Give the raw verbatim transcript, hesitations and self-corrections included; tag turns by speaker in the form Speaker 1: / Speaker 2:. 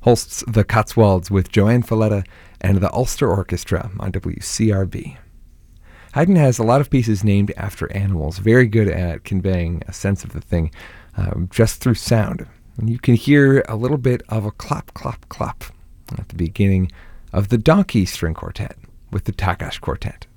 Speaker 1: Holst's The Cotswolds with Joanne Falletta and the Ulster Orchestra on W C R B. Haydn has a lot of pieces named after animals, very good at conveying a sense of the thing um, just through sound. And you can hear a little bit of a clop, clop, clop at the beginning of the Donkey String Quartet with the Takas Quartet.